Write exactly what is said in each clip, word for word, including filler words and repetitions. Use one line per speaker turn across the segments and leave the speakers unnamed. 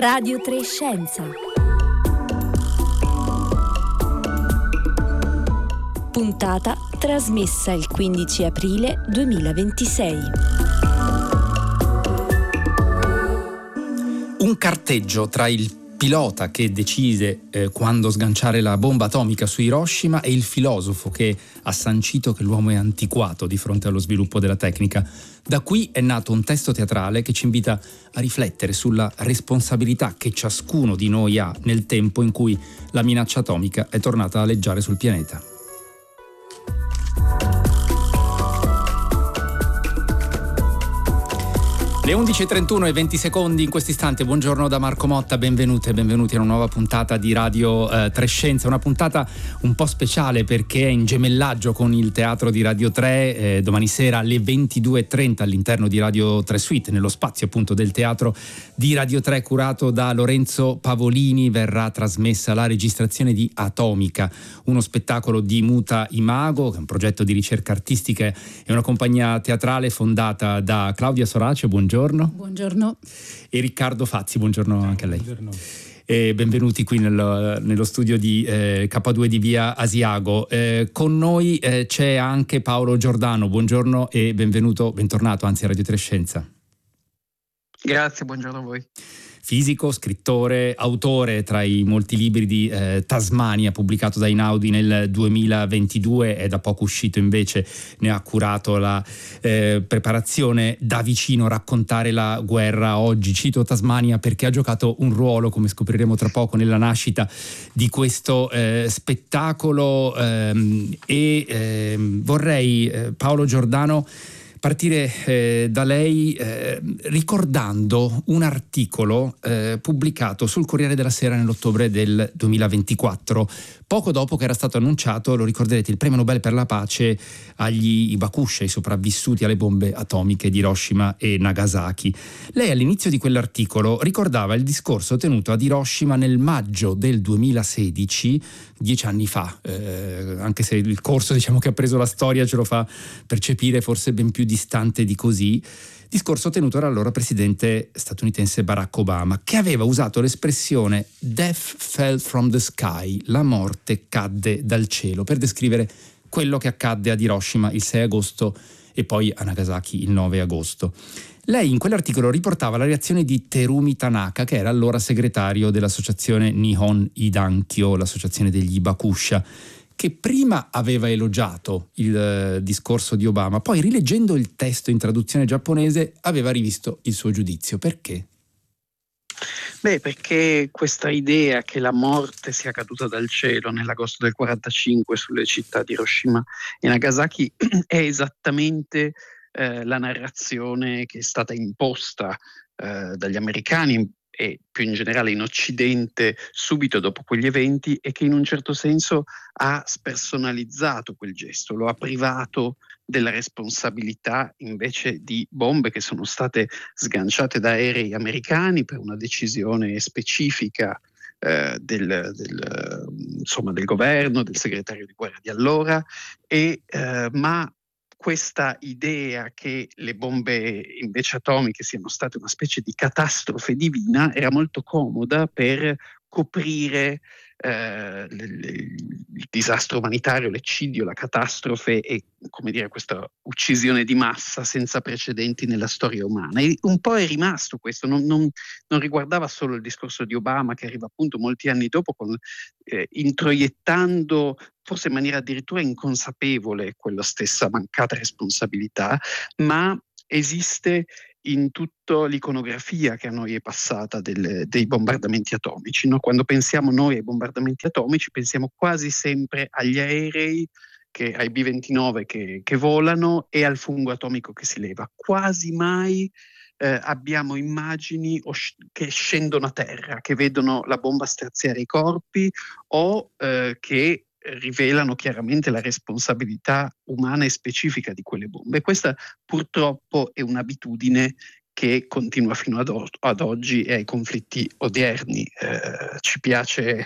Radio tre Scienza. Puntata trasmessa il quindici aprile duemilaventisei.
Un carteggio tra il pilota che decise eh, quando sganciare la bomba atomica su Hiroshima e il filosofo che ha sancito che l'uomo è antiquato di fronte allo sviluppo della tecnica. Da qui è nato un testo teatrale che ci invita a riflettere sulla responsabilità che ciascuno di noi ha nel tempo in cui la minaccia atomica è tornata a aleggiare sul pianeta. Le undici e trentuno e venti secondi in questo istante. Buongiorno da Marco Motta, benvenute e benvenuti a una nuova puntata di Radio eh, tre Scienza, una puntata un po' speciale perché è in gemellaggio con il teatro di Radio tre, eh, domani sera alle ventidue e trenta all'interno di Radio tre Suite, nello spazio appunto del teatro di Radio tre curato da Lorenzo Pavolini, verrà trasmessa la registrazione di Atomica, uno spettacolo di Muta Imago, che è un progetto di ricerca artistica e una compagnia teatrale fondata da Claudia Sorace. Buongiorno. Buongiorno.
Buongiorno.
E Riccardo Fazzi, buongiorno anche a lei.
Buongiorno.
E benvenuti qui nello, nello studio di eh, K due di via Asiago. Eh, con noi eh, c'è anche Paolo Giordano, buongiorno e benvenuto, bentornato anzi a Radio tre Scienza.
Grazie, buongiorno a voi.
Fisico, scrittore, autore tra i molti libri di eh, Tasmania pubblicato da Einaudi nel duemilaventidue, è da poco uscito invece, ne ha curato la eh, preparazione da vicino, raccontare la guerra oggi. Cito Tasmania perché ha giocato un ruolo, come scopriremo tra poco, nella nascita di questo eh, spettacolo ehm, e ehm, vorrei eh, Paolo Giordano partire eh, da lei eh, ricordando un articolo eh, pubblicato sul Corriere della Sera nell'ottobre del duemilaventiquattro, poco dopo che era stato annunciato, lo ricorderete, il premio Nobel per la pace agli Hibakusha, i sopravvissuti alle bombe atomiche di Hiroshima e Nagasaki. Lei all'inizio di quell'articolo ricordava il discorso tenuto ad Hiroshima nel maggio del duemilasedici, dieci anni fa, eh, anche se il corso diciamo che ha preso la storia ce lo fa percepire forse ben più distante di così, discorso tenuto dall'allora presidente statunitense Barack Obama, che aveva usato l'espressione "death fell from the sky", la morte cadde dal cielo, per descrivere quello che accadde ad Hiroshima il sei agosto e poi a Nagasaki il nove agosto. Lei in quell'articolo riportava la reazione di Terumi Tanaka, che era allora segretario dell'associazione Nihon Hidankyo, l'associazione degli Hibakusha, che prima aveva elogiato il uh, discorso di Obama, poi rileggendo il testo in traduzione giapponese aveva rivisto il suo giudizio. Perché?
Beh, perché questa idea che la morte sia caduta dal cielo nell'agosto del quarantacinque sulle città di Hiroshima e Nagasaki è esattamente eh, la narrazione che è stata imposta eh, dagli americani e più in generale in Occidente subito dopo quegli eventi, e che in un certo senso ha spersonalizzato quel gesto, lo ha privato della responsabilità invece di bombe che sono state sganciate da aerei americani per una decisione specifica eh, del, del, insomma, del governo, del segretario di guerra di allora, e, eh, ma questa idea che le bombe invece atomiche siano state una specie di catastrofe divina era molto comoda per coprire eh, le, le, il disastro umanitario, l'eccidio, la catastrofe e, come dire, questa uccisione di massa senza precedenti nella storia umana. E un po' è rimasto questo, non, non, non riguardava solo il discorso di Obama, che arriva appunto molti anni dopo, con, eh, introiettando forse in maniera addirittura inconsapevole quella stessa mancata responsabilità, ma esiste in tutta l'iconografia che a noi è passata del, dei bombardamenti atomici, no? Quando pensiamo noi ai bombardamenti atomici pensiamo quasi sempre agli aerei, che, ai B ventinove che, che volano e al fungo atomico che si leva. Quasi mai eh, abbiamo immagini os- che scendono a terra, che vedono la bomba straziare i corpi o eh, che rivelano chiaramente la responsabilità umana e specifica di quelle bombe. Questa purtroppo è un'abitudine che continua fino ad, o- ad oggi e ai conflitti odierni. Eh, ci piace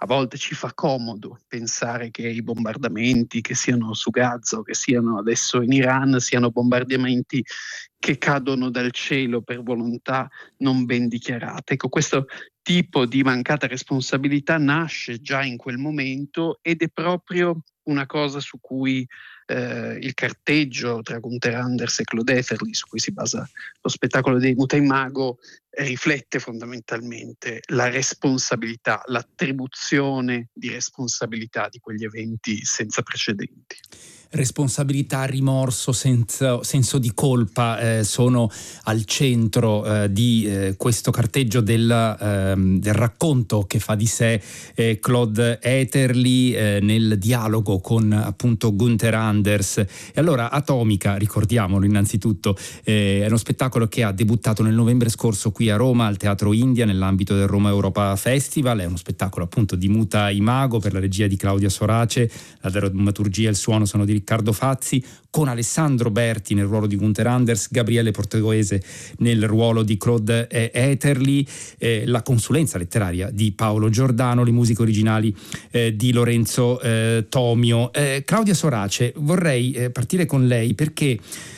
a volte ci fa comodo pensare che i bombardamenti che siano su Gaza o che siano adesso in Iran siano bombardamenti che cadono dal cielo per volontà non ben dichiarate. Ecco, questo tipo di mancata responsabilità nasce già in quel momento ed è proprio una cosa su cui eh, il carteggio tra Gunther Anders e Claude Ederle, su cui si basa lo spettacolo dei Muta Imago, eh, riflette fondamentalmente la responsabilità, l'attribuzione di responsabilità di quegli eventi senza precedenti.
Responsabilità, rimorso, senso, senso di colpa eh, sono al centro eh, di eh, questo carteggio del, eh, del racconto che fa di sé eh, Claude Ederle eh, nel dialogo con appunto Gunther Anders. E allora Atomica, ricordiamolo innanzitutto, eh, è uno spettacolo che ha debuttato nel novembre scorso qui a Roma al Teatro India nell'ambito del Roma Europa Festival. È uno spettacolo appunto di Muta Imago per la regia di Claudia Sorace, la drammaturgia e il suono sono di Riccardo Fazzi, con Alessandro Berti nel ruolo di Gunther Anders, Gabriele Portoghese nel ruolo di Claude Ederle, eh, la consulenza letteraria di Paolo Giordano, le musiche originali eh, di Lorenzo eh, Tomio. Eh, Claudia Sorace, vorrei eh, partire con lei perché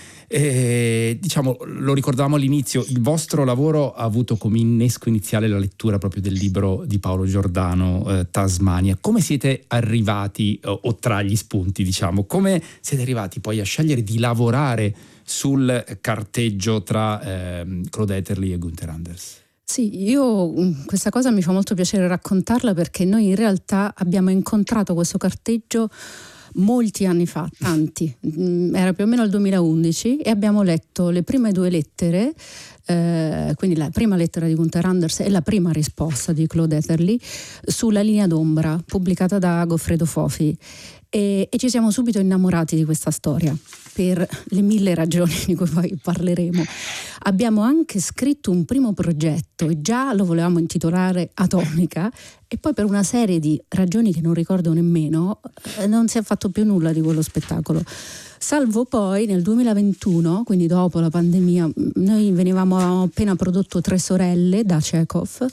Eh, diciamo, lo ricordavamo all'inizio, il vostro lavoro ha avuto come innesco iniziale la lettura proprio del libro di Paolo Giordano, eh, Tasmania. Come siete arrivati, o, o tra gli spunti diciamo, come siete arrivati poi a scegliere di lavorare sul carteggio tra eh, Claude Ederle e Gunther Anders?
Sì, io questa cosa mi fa molto piacere raccontarla perché noi in realtà abbiamo incontrato questo carteggio molti anni fa, tanti, era più o meno il duemilaundici, e abbiamo letto le prime due lettere, eh, quindi la prima lettera di Gunther Anders e la prima risposta di Claude Ederle sulla Linea d'ombra, pubblicata da Goffredo Fofi, e, e ci siamo subito innamorati di questa storia per le mille ragioni di cui poi parleremo. Abbiamo anche scritto un primo progetto e già lo volevamo intitolare Atomica, e poi per una serie di ragioni che non ricordo nemmeno non si è fatto più nulla di quello spettacolo. Salvo poi nel duemilaventuno, quindi dopo la pandemia, noi venivamo appena prodotto Tre sorelle da Chekhov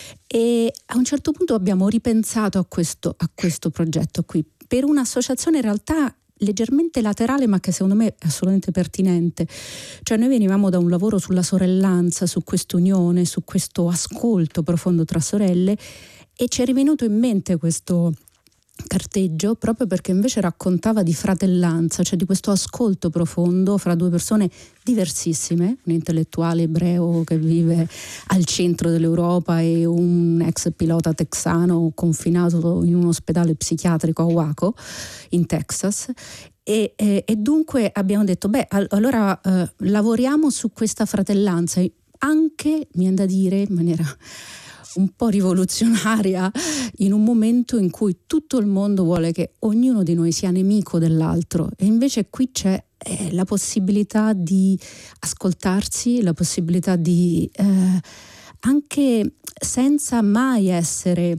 e a un certo punto abbiamo ripensato a questo, a questo progetto qui per un'associazione in realtà leggermente laterale ma che secondo me è assolutamente pertinente. Cioè noi venivamo da un lavoro sulla sorellanza, su quest'unione, su questo ascolto profondo tra sorelle, e ci è rivenuto in mente questo carteggio proprio perché invece raccontava di fratellanza, cioè di questo ascolto profondo fra due persone diversissime, un intellettuale ebreo che vive al centro dell'Europa e un ex pilota texano confinato in un ospedale psichiatrico a Waco in Texas. E, e, e dunque abbiamo detto beh allora eh, lavoriamo su questa fratellanza anche, mi viene da dire in maniera un po' rivoluzionaria, in un momento in cui tutto il mondo vuole che ognuno di noi sia nemico dell'altro, e invece qui c'è eh, la possibilità di ascoltarsi, la possibilità di eh, anche senza mai essere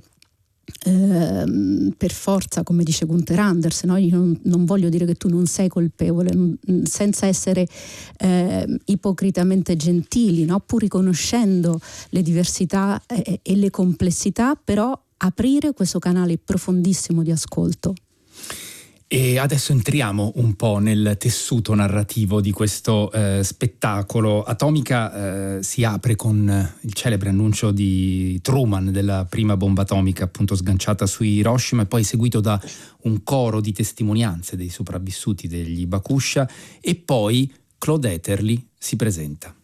eh, per forza, come dice Gunther Anders, no? Io non, non voglio dire che tu non sei colpevole, non, senza essere eh, ipocritamente gentili, no? Pur riconoscendo le diversità e, e le complessità, però aprire questo canale profondissimo di ascolto.
E adesso entriamo un po' nel tessuto narrativo di questo eh, spettacolo. Atomica eh, si apre con il celebre annuncio di Truman della prima bomba atomica appunto sganciata su Hiroshima, e poi seguito da un coro di testimonianze dei sopravvissuti degli Bakusha, e poi Claude Ederle si presenta.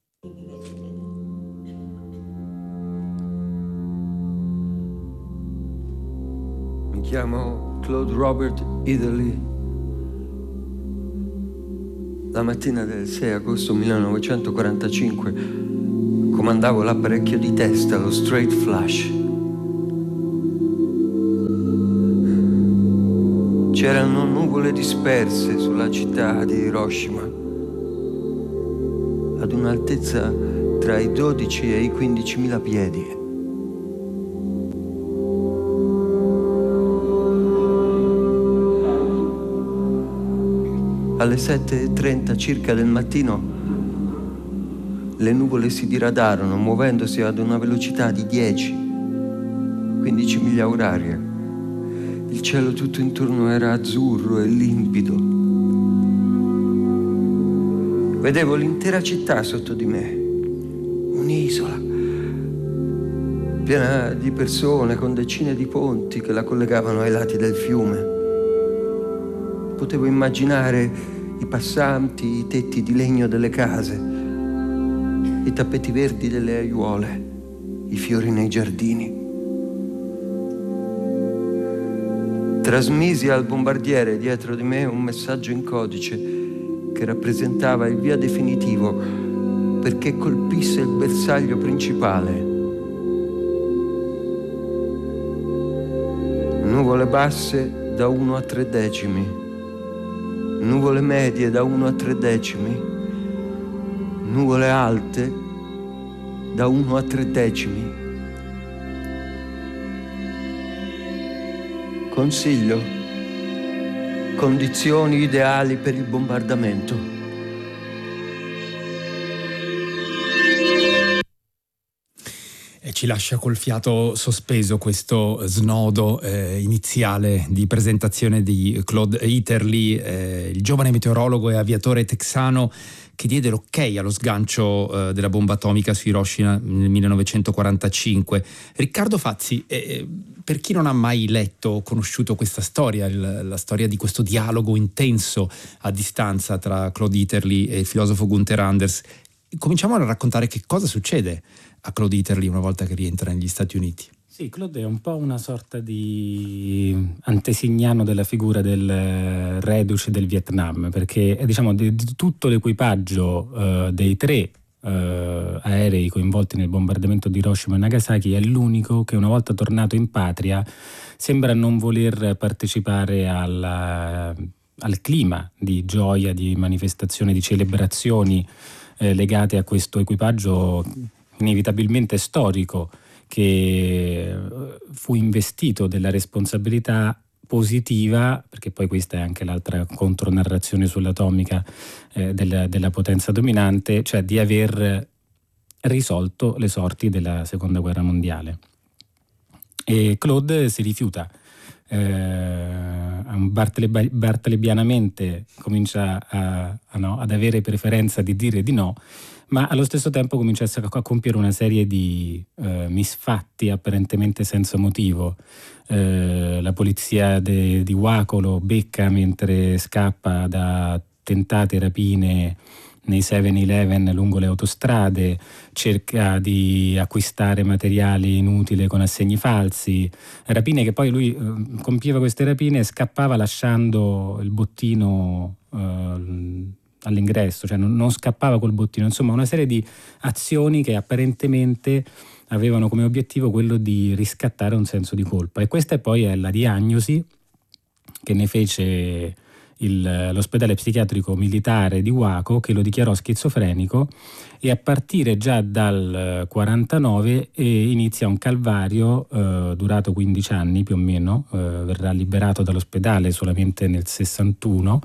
Mi chiamo Claude Robert Ederle. La mattina del sei agosto millenovecentoquarantacinque comandavo l'apparecchio di testa, lo Straight Flash. C'erano nuvole disperse sulla città di Hiroshima, ad un'altezza tra i dodici e i quindicimila piedi. Alle sette e trenta circa del mattino le nuvole si diradarono muovendosi ad una velocità di dieci, quindici miglia orarie. Il cielo tutto intorno era azzurro e limpido. Vedevo l'intera città sotto di me, un'isola piena di persone con decine di ponti che la collegavano ai lati del fiume. Potevo immaginare i passanti, i tetti di legno delle case, i tappeti verdi delle aiuole, i fiori nei giardini. Trasmisi al bombardiere dietro di me un messaggio in codice che rappresentava il via definitivo perché colpisse il bersaglio principale. Nuvole basse da uno a tre decimi, nuvole medie da uno a tre decimi, nuvole alte da uno a tre decimi. Consiglio: condizioni ideali per il bombardamento.
E ci lascia col fiato sospeso questo snodo eh, iniziale di presentazione di Claude Iterli, eh, il giovane meteorologo e aviatore texano che diede l'ok allo sgancio eh, della bomba atomica su Hiroshima nel millenovecentoquarantacinque. Riccardo Fazzi, eh, per chi non ha mai letto o conosciuto questa storia, il, la storia di questo dialogo intenso a distanza tra Claude Iterli e il filosofo Gunther Anders, cominciamo a raccontare che cosa succede a Claude Iterli una volta che rientra negli Stati Uniti.
Sì, Claude è un po' una sorta di antesignano della figura del reduce del Vietnam, perché è, diciamo, di, di tutto l'equipaggio uh, dei tre uh, aerei coinvolti nel bombardamento di Hiroshima e Nagasaki è l'unico che, una volta tornato in patria, sembra non voler partecipare alla, al clima di gioia, di manifestazioni, di celebrazioni eh, legate a questo equipaggio inevitabilmente storico, che fu investito della responsabilità positiva, perché poi questa è anche l'altra contronarrazione sull'atomica eh, della, della potenza dominante, cioè di aver risolto le sorti della seconda guerra mondiale. E Claude si rifiuta, eh, bartleb- bartlebianamente comincia a, a no, ad avere preferenza di dire di no, ma allo stesso tempo comincia a compiere una serie di eh, misfatti apparentemente senza motivo. Eh, la polizia de, di Waco lo becca mentre scappa da tentate rapine nei seven eleven lungo le autostrade, cerca di acquistare materiale inutile con assegni falsi, rapine che poi lui eh, compieva queste rapine e scappava lasciando il bottino eh, all'ingresso, cioè non, non scappava col bottino, insomma una serie di azioni che apparentemente avevano come obiettivo quello di riscattare un senso di colpa. E questa poi è la diagnosi che ne fece il, l'ospedale psichiatrico militare di Waco, che lo dichiarò schizofrenico, e a partire già dal quarantanove eh, inizia un calvario eh, durato quindici anni più o meno. Eh, verrà liberato dall'ospedale solamente nel sessantuno,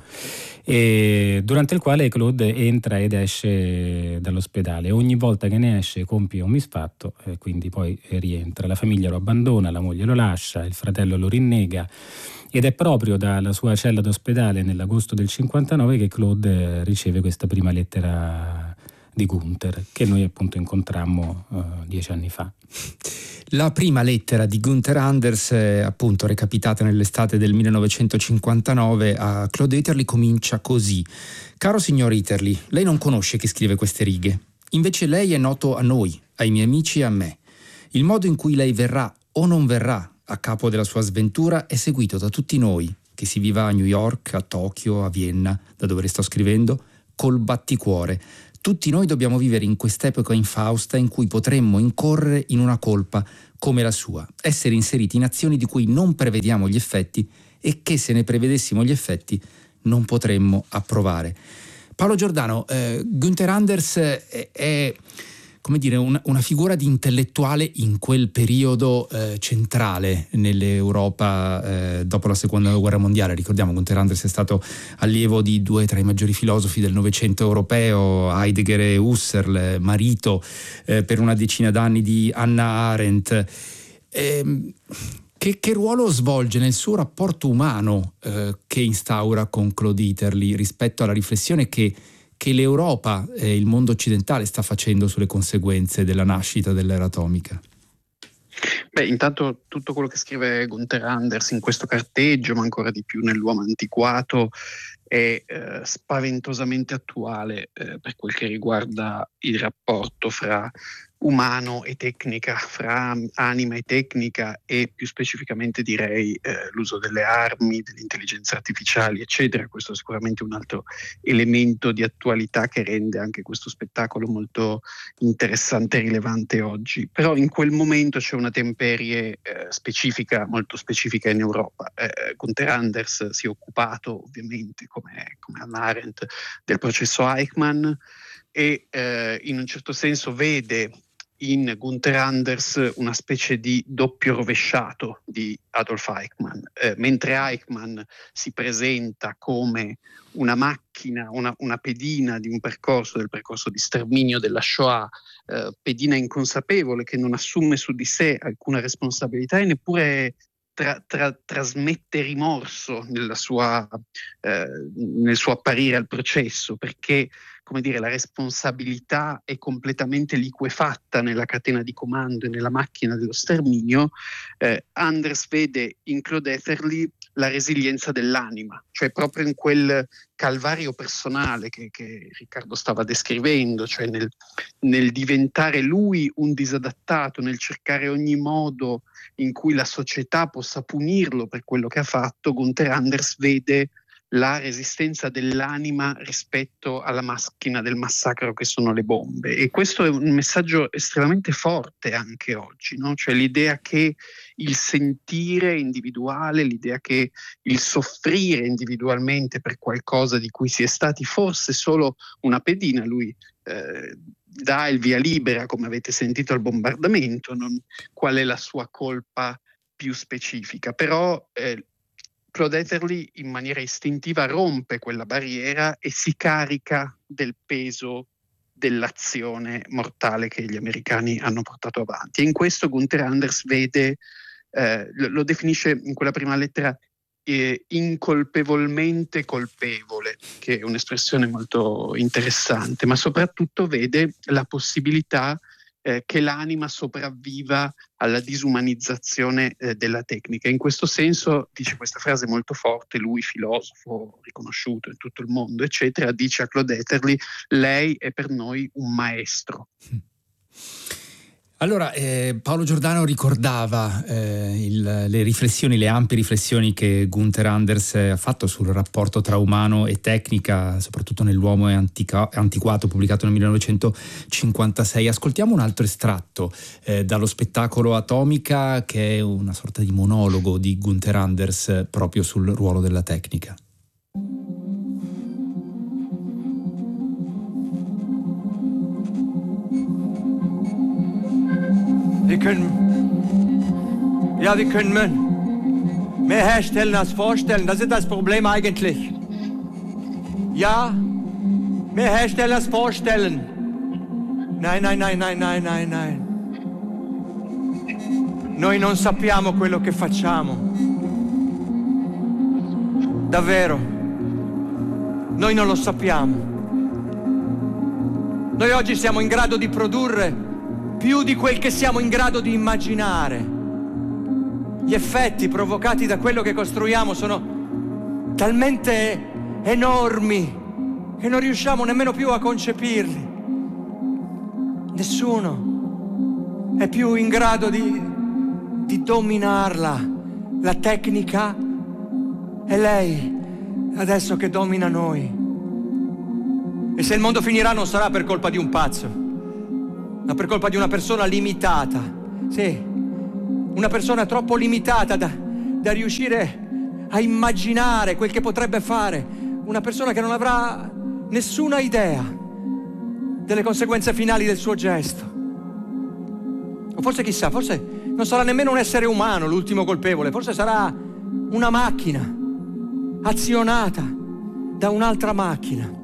e durante il quale Claude entra ed esce dall'ospedale. Ogni volta che ne esce compie un misfatto e quindi poi rientra. La famiglia lo abbandona, la moglie lo lascia, il fratello lo rinnega, ed è proprio dalla sua cella d'ospedale nell'agosto del cinquantanove che Claude riceve questa prima lettera di Gunther, che noi appunto incontrammo uh, dieci anni fa.
La prima lettera di Gunther Anders, eh, appunto recapitata nell'estate del millenovecentocinquantanove, a Claude Iterli comincia così: caro signor Iterli, lei non conosce chi scrive queste righe, invece lei è noto a noi, ai miei amici e a me. Il modo in cui lei verrà o non verrà a capo della sua sventura è seguito da tutti noi, che si viva a New York, a Tokyo, a Vienna, da dove le sto scrivendo, col batticuore. Tutti noi dobbiamo vivere in quest'epoca infausta in cui potremmo incorrere in una colpa come la sua, essere inseriti in azioni di cui non prevediamo gli effetti e che, se ne prevedessimo gli effetti, non potremmo approvare. Paolo Giordano, eh, Gunther Anders è, è come dire, una, una figura di intellettuale in quel periodo eh, centrale nell'Europa eh, dopo la seconda guerra mondiale. Ricordiamo, Gunther Anders è stato allievo di due tra i maggiori filosofi del Novecento europeo, Heidegger e Husserl, marito eh, per una decina d'anni di Hannah Arendt. ehm, che, che ruolo svolge nel suo rapporto umano eh, che instaura con Claude Iterli rispetto alla riflessione che, che l'Europa e il mondo occidentale sta facendo sulle conseguenze della nascita dell'era atomica?
Beh, intanto tutto quello che scrive Gunther Anders in questo carteggio, ma ancora di più nell'Uomo antiquato, è eh, spaventosamente attuale eh, per quel che riguarda il rapporto fra umano e tecnica, fra anima e tecnica, e più specificamente direi eh, l'uso delle armi, delle intelligenze artificiali, eccetera. Questo è sicuramente un altro elemento di attualità che rende anche questo spettacolo molto interessante e rilevante oggi. Però in quel momento c'è una temperie eh, specifica, molto specifica in Europa. Eh, Gunther Anders si è occupato ovviamente, come, come Hannah Arendt, del processo Eichmann, e eh, in un certo senso vede in Gunther Anders una specie di doppio rovesciato di Adolf Eichmann. Eh, mentre Eichmann si presenta come una macchina, una, una pedina di un percorso, del percorso di sterminio della Shoah, eh, pedina inconsapevole che non assume su di sé alcuna responsabilità e neppure Tra, tra, trasmette rimorso nella sua, eh, nel suo apparire al processo, perché, come dire, la responsabilità è completamente liquefatta nella catena di comando e nella macchina dello sterminio. eh, Anders vede in Claude Iterli la resilienza dell'anima, cioè proprio in quel calvario personale che, che Riccardo stava descrivendo, cioè nel, nel diventare lui un disadattato, nel cercare ogni modo in cui la società possa punirlo per quello che ha fatto. Gunther Anders vede la resistenza dell'anima rispetto alla macchina del massacro che sono le bombe, e questo è un messaggio estremamente forte anche oggi, no? Cioè l'idea che il sentire individuale, l'idea che il soffrire individualmente per qualcosa di cui si è stati forse solo una pedina, lui eh, dà il via libera, come avete sentito, al bombardamento, non qual è la sua colpa più specifica, però eh, Claude Iterli in maniera istintiva rompe quella barriera e si carica del peso dell'azione mortale che gli americani hanno portato avanti. E in questo Gunther Anders vede, eh, lo, lo definisce in quella prima lettera, eh, incolpevolmente colpevole, che è un'espressione molto interessante, ma soprattutto vede la possibilità Eh, che l'anima sopravviva alla disumanizzazione eh, della tecnica. In questo senso, dice questa frase molto forte, lui, filosofo riconosciuto in tutto il mondo, eccetera, dice a Claude Iterli: lei è per noi un maestro.
Allora, eh, Paolo Giordano ricordava eh, il, le riflessioni, le ampie riflessioni che Gunther Anders ha fatto sul rapporto tra umano e tecnica, soprattutto nell'Uomo antica, antiquato, pubblicato nel millenovecentocinquantasei. Ascoltiamo un altro estratto eh, dallo spettacolo Atomica, che è una sorta di monologo di Gunther Anders proprio sul ruolo della tecnica.
Wir können, ja, wir können mehr herstellen als vorstellen. Das ist das Problem eigentlich. Ja, mehr herstellen als vorstellen. Nein, nein, nein, nein, nein, nein, nein. Noi non sappiamo quello che facciamo. Davvero. Noi non lo sappiamo. Noi oggi siamo in grado di produrre più di quel che siamo in grado di immaginare. Gli effetti provocati da quello che costruiamo sono talmente enormi che non riusciamo nemmeno più a concepirli. Nessuno è più in grado di, di dominarla. La tecnica è lei adesso che domina noi. E se il mondo finirà non sarà per colpa di un pazzo, ma per colpa di una persona limitata. Sì, una persona troppo limitata da, da riuscire a immaginare quel che potrebbe fare. Una persona che non avrà nessuna idea delle conseguenze finali del suo gesto. O forse, chissà, forse non sarà nemmeno un essere umano l'ultimo colpevole. Forse sarà una macchina azionata da un'altra macchina.